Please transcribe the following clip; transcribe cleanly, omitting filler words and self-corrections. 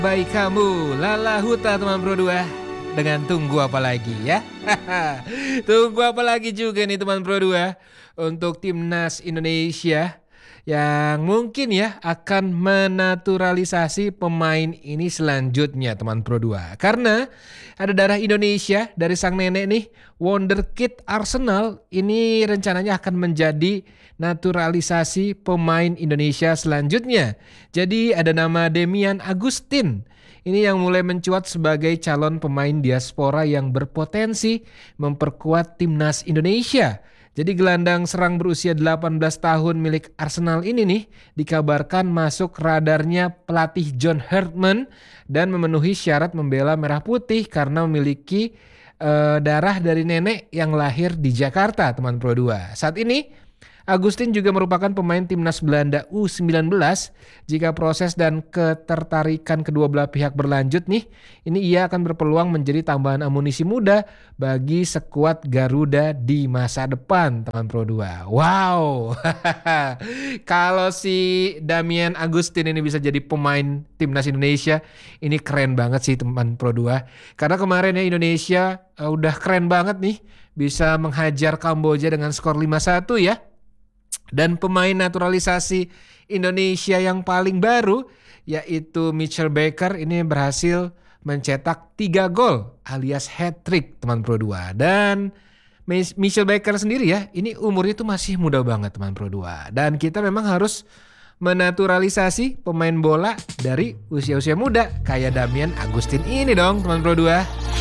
Baik kamu, Lala Huta teman Pro 2. Dengan tunggu apa lagi ya? Tunggu apa lagi juga nih teman Pro 2 untuk timnas Indonesia yang mungkin ya akan menaturalisasi pemain ini selanjutnya teman Pro 2. Karena ada darah Indonesia dari sang nenek nih, Wonderkid Arsenal ini rencananya akan menjadi naturalisasi pemain Indonesia selanjutnya. Jadi ada nama Demian Agustin. Ini yang mulai mencuat sebagai calon pemain diaspora yang berpotensi memperkuat timnas Indonesia. Jadi gelandang serang berusia 18 tahun milik Arsenal ini nih dikabarkan masuk radarnya pelatih John Herdman dan memenuhi syarat membela Merah Putih karena memiliki darah dari nenek yang lahir di Jakarta, teman Pro 2. Saat ini Agustin juga merupakan pemain timnas Belanda U19. Jika proses dan ketertarikan kedua belah pihak berlanjut nih, ini ia akan berpeluang menjadi tambahan amunisi muda bagi skuad Garuda di masa depan, teman Pro 2. Wow. Kalau si Damian Agustin ini bisa jadi pemain timnas Indonesia, ini keren banget sih teman Pro 2. Karena kemarin ya Indonesia udah keren banget nih bisa menghajar Kamboja dengan skor 5-1 ya. Dan pemain naturalisasi Indonesia yang paling baru yaitu Mitchell Baker ini berhasil mencetak 3 gol alias hat-trick teman Pro 2. Dan Mitchell Baker sendiri ya ini umurnya tuh masih muda banget teman Pro 2. Dan kita memang harus menaturalisasi pemain bola dari usia-usia muda kayak Damian Agustin ini dong teman Pro 2.